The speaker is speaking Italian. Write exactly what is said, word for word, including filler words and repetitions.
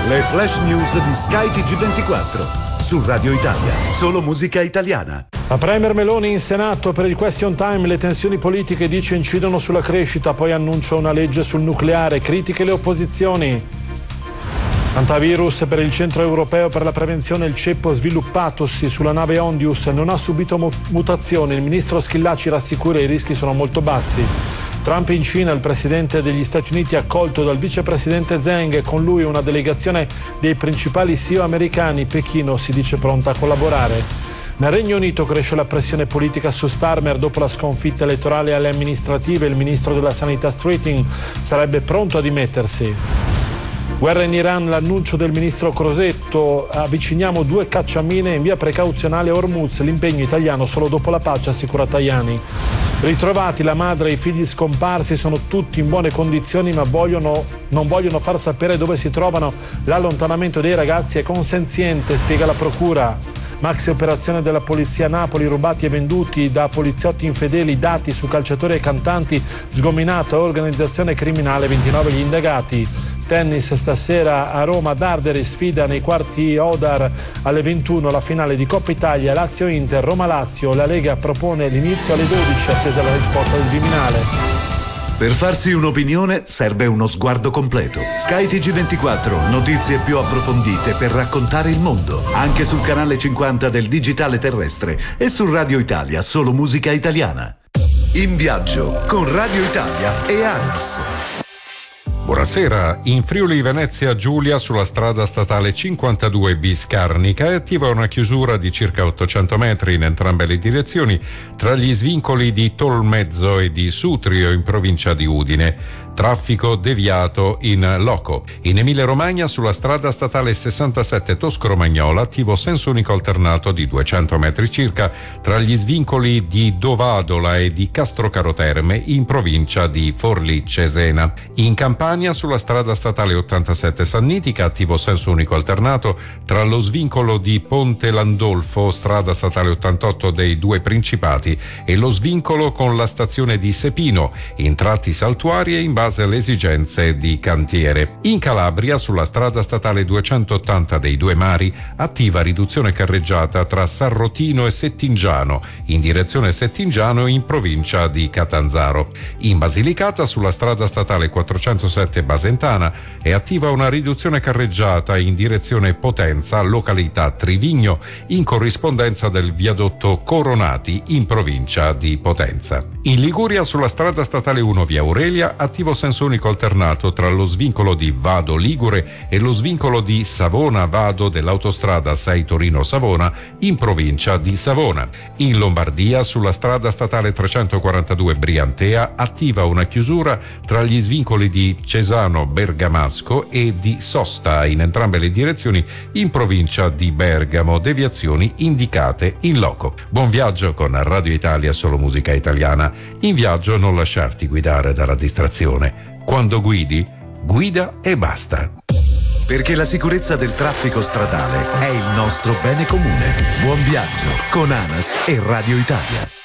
Le flash news di Sky T G ventiquattro. Su Radio Italia, solo musica italiana. La Premier Meloni in Senato per il question time. Le tensioni politiche, dice, incidono sulla crescita. Poi annuncia una legge sul nucleare. Critiche le opposizioni. Antivirus per il Centro Europeo per la Prevenzione. Il ceppo sviluppatosi sulla nave Ondius non ha subito mutazioni. Il ministro Schillaci rassicura: i rischi sono molto bassi. Trump in Cina. Il presidente degli Stati Uniti accolto dal vicepresidente Zhang e con lui una delegazione dei principali C E O americani. Pechino si dice pronta a collaborare. Nel Regno Unito cresce la pressione politica su Starmer dopo la sconfitta elettorale alle amministrative. Il ministro della Sanità Streeting sarebbe pronto a dimettersi. Guerra in Iran, l'annuncio del ministro Crosetto: avviciniamo due cacciamine in via precauzionale a Hormuz, l'impegno italiano solo dopo la pace, assicura Tajani. Ritrovati la madre e i figli scomparsi, sono tutti in buone condizioni ma vogliono, non vogliono far sapere dove si trovano. L'allontanamento dei ragazzi è consenziente, spiega la procura. Maxi operazione della polizia a Napoli, rubati e venduti da poliziotti infedeli dati su calciatori e cantanti, sgominato e organizzazione criminale, ventinove gli indagati. Tennis stasera a Roma, Darderi sfida nei quarti Odar alle ventuno la finale di Coppa Italia, Lazio-Inter, Roma-Lazio. La Lega propone l'inizio alle dodici, attesa la risposta del Viminale. Per farsi un'opinione serve uno sguardo completo. Sky T G ventiquattro, notizie più approfondite per raccontare il mondo. Anche sul canale cinquanta del digitale terrestre e su Radio Italia, solo musica italiana. In viaggio con Radio Italia e ANAS. Buonasera. In Friuli Venezia Giulia, sulla strada statale cinquantadue bis Carnica, è attiva una chiusura di circa ottocento metri in entrambe le direzioni tra gli svincoli di Tolmezzo e di Sutrio in provincia di Udine. Traffico deviato in loco. In Emilia Romagna, sulla strada statale sessantasette Tosco-Romagnola, attivo senso unico alternato di duecento metri circa tra gli svincoli di Dovadola e di Castrocaro Terme in provincia di Forlì Cesena. In Campania, sulla strada statale ottantasette Sannitica, attivo senso unico alternato tra lo svincolo di Ponte Landolfo, strada statale ottantotto dei Due Principati, e lo svincolo con la stazione di Sepino, in tratti saltuari e in base alle esigenze di cantiere. In Calabria, sulla strada statale duecentottanta dei Due Mari, attiva riduzione carreggiata tra Sarrotino e Settingiano, in direzione Settingiano in provincia di Catanzaro. In Basilicata, sulla strada statale quattrocentosette Basentana, è attiva una riduzione carreggiata in direzione Potenza, località Trivigno, in corrispondenza del viadotto Coronati in provincia di Potenza. In Liguria, sulla strada statale uno via Aurelia, attivo senso unico alternato tra lo svincolo di Vado Ligure e lo svincolo di Savona Vado dell'autostrada sei Torino-Savona in provincia di Savona. In Lombardia, sulla strada statale trecentoquarantadue Briantea, attiva una chiusura tra gli svincoli di Cesano Bergamasco e di Sosta in entrambe le direzioni in provincia di Bergamo, deviazioni indicate in loco. Buon viaggio con Radio Italia, solo musica italiana. In viaggio non lasciarti guidare dalla distrazione. Quando guidi, guida e basta. Perché la sicurezza del traffico stradale è il nostro bene comune. Buon viaggio con ANAS e Radio Italia.